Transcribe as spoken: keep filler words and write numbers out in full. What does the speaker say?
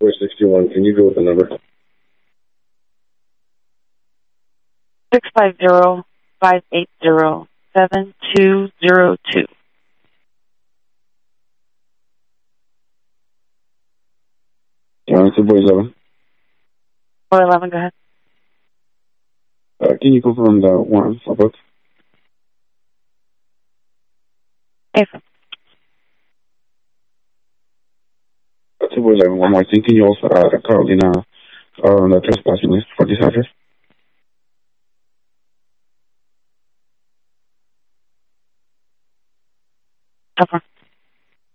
four sixty-one. Can you go with the number? Six five zero five eight zero seven two zero two. Uh, two boys eleven. Four eleven. Go ahead. Uh, can you confirm the warrant for both? Hey. Uh, two boys eleven. One more thing. Can you also add uh, Carolina uh, on the trespassing list for this address? Over.